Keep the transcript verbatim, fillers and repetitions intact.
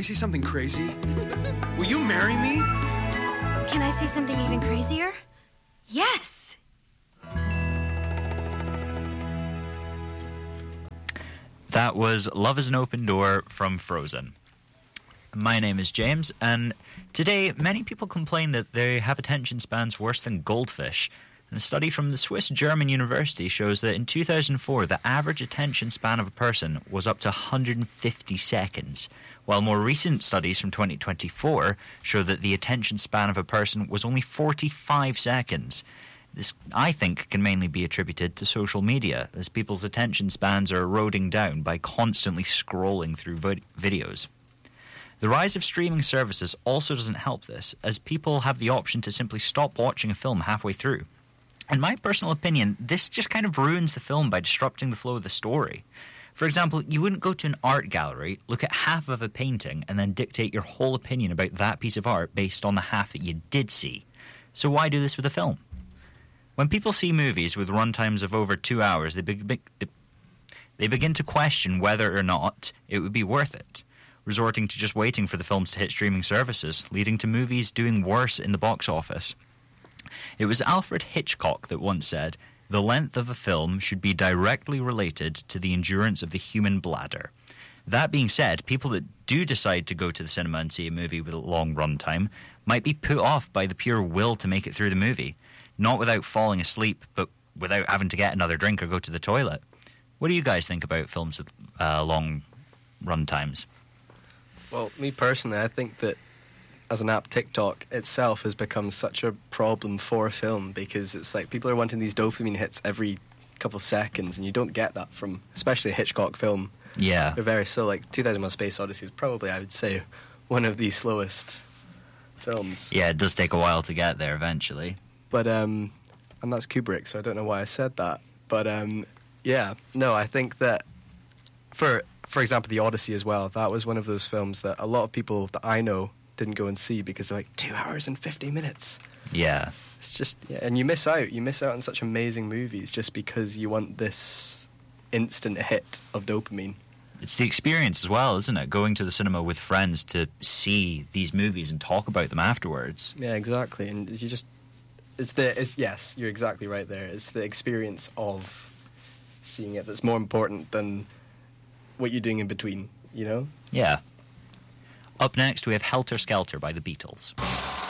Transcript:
say something crazy? Will you marry me? Can I say something even crazier? Yes! That was Love is an Open Door from Frozen. My name is James, and today many people complain that they have attention spans worse than goldfish. And a study from the Swiss-German University shows that in two thousand four, the average attention span of a person was up to one hundred fifty seconds, while more recent studies from twenty twenty-four show that the attention span of a person was only forty-five seconds. This, I think, can mainly be attributed to social media, as people's attention spans are eroding down by constantly scrolling through vid- videos. The rise of streaming services also doesn't help this, as people have the option to simply stop watching a film halfway through. In my personal opinion, this just kind of ruins the film by disrupting the flow of the story. For example, you wouldn't go to an art gallery, look at half of a painting, and then dictate your whole opinion about that piece of art based on the half that you did see. So why do this with a film? When people see movies with runtimes of over two hours, they, be- they begin to question whether or not it would be worth it, resorting to just waiting for the films to hit streaming services, leading to movies doing worse in the box office. It was Alfred Hitchcock that once said, "The length of a film should be directly related to the endurance of the human bladder." That being said, people that do decide to go to the cinema and see a movie with a long runtime might be put off by the pure will to make it through the movie. Not without falling asleep, but without having to get another drink or go to the toilet. What do you guys think about films with uh, long run times? Well, me personally, I think that as an app, TikTok itself has become such a problem for a film, because it's like people are wanting these dopamine hits every couple seconds, and you don't get that from, especially a Hitchcock film. Yeah. They're very slow. Like two thousand One Space Odyssey is probably, I would say, one of the slowest films. Yeah, it does take a while to get there eventually. But, um, and that's Kubrick, so I don't know why I said that. But, um, yeah, no, I think that, for for example, The Odyssey as well, that was one of those films that a lot of people that I know didn't go and see because they're like, two hours and fifty minutes. Yeah. It's just, yeah, and you miss out. You miss out on such amazing movies just because you want this instant hit of dopamine. It's the experience as well, isn't it? Going to the cinema with friends to see these movies and talk about them afterwards. Yeah, exactly. And you just, it's the, it's, yes, you're exactly right there. It's the experience of seeing it that's more important than what you're doing in between, you know? Yeah. Up next, we have Helter Skelter by the Beatles.